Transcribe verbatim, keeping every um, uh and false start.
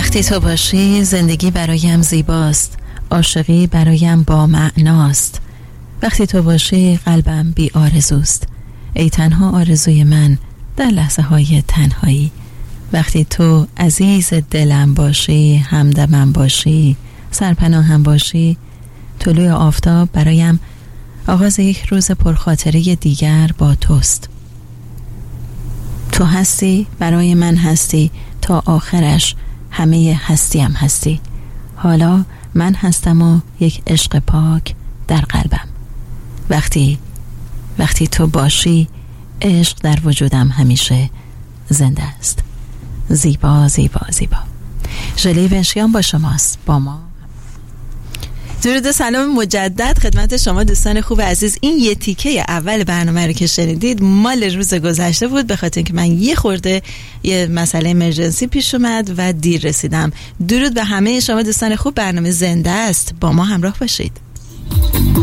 وقتی تو باشی زندگی برایم زیباست، عاشقی برایم با معناست. وقتی تو باشی قلبم بی آرزوست، ای تنها آرزوی من در لحظه های تنهایی. وقتی تو عزیز دلم باشی، همدمم باشی، سرپناهم باشی، طلوع آفتاب برایم آغاز یک روز پرخاطره دیگر با توست. تو هستی، برای من هستی، تا آخرش همه هستیم هستی. حالا من هستم و یک عشق پاک در قلبم. وقتی وقتی تو باشی عشق در وجودم همیشه زنده است. زیبا زیبا زیبا. ژله ونشیان با شماست، با ما. درود و سلام مجدد خدمت شما دوستان خوب عزیز. این یه تیکه اول برنامه رو که شنیدید مال روز گذشته بود، به خاطر اینکه من یه خورده یه مسئله امرجنسی پیش اومد و دیر رسیدم. درود به همه شما دوستان خوب. برنامه زنده است، با ما همراه باشید.